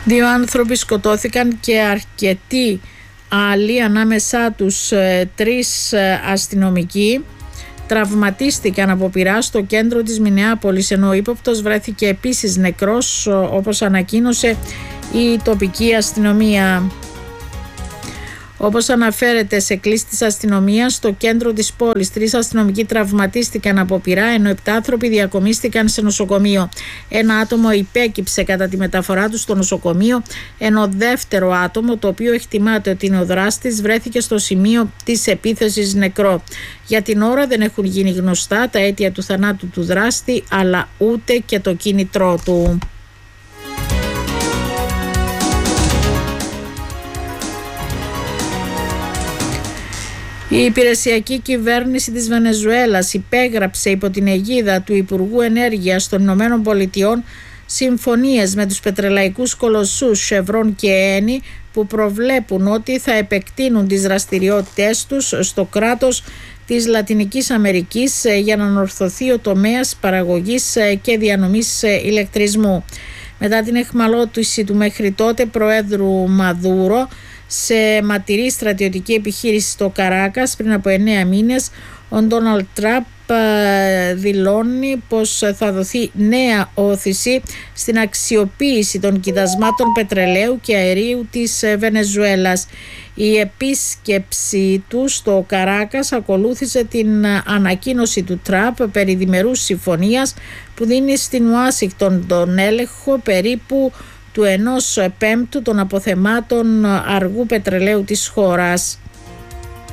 2 άνθρωποι σκοτώθηκαν και αρκετοί άλλοι, ανάμεσά τους 3 αστυνομικοί, τραυματίστηκαν από πυρά στο κέντρο της Μινεάπολης, ενώ ο ύποπτος βρέθηκε επίσης νεκρός, όπως ανακοίνωσε η τοπική αστυνομία. Όπως αναφέρεται σε κλίση της αστυνομίας, στο κέντρο της πόλης 3 αστυνομικοί τραυματίστηκαν από πυρά, ενώ 7 άνθρωποι διακομίστηκαν σε νοσοκομείο. Ένα άτομο υπέκυψε κατά τη μεταφορά του στο νοσοκομείο, ενώ δεύτερο άτομο, το οποίο εκτιμάται ότι είναι ο δράστης, βρέθηκε στο σημείο της επίθεσης νεκρό. Για την ώρα δεν έχουν γίνει γνωστά τα αίτια του θανάτου του δράστη, αλλά ούτε και το κίνητρό του. Η υπηρεσιακή κυβέρνηση της Βενεζουέλας υπέγραψε υπό την αιγίδα του Υπουργού Ενέργειας των Ηνωμένων Πολιτειών συμφωνίες με τους πετρελαϊκούς κολοσσούς Chevron και Eni, που προβλέπουν ότι θα επεκτείνουν τις δραστηριότητές τους στο κράτος της Λατινικής Αμερικής για να ανορθωθεί ο τομέας παραγωγής και διανομής ηλεκτρισμού. Μετά την αιχμαλώτιση του μέχρι τότε Προέδρου Μαδούρο σε ματηρή στρατιωτική επιχείρηση στο Καράκας πριν από 9 μήνες, ο Ντόναλντ Τραμπ δηλώνει πως θα δοθεί νέα όθηση στην αξιοποίηση των κοιτασμάτων πετρελαίου και αερίου της Βενεζουέλας. Η επίσκεψη του στο Καράκας ακολούθησε την ανακοίνωση του Τραμπ περί διμερούς συμφωνίας που δίνει στην Ουάσιγκτον τον έλεγχο περίπου του 1/5 των αποθεμάτων αργού πετρελαίου της χώρας.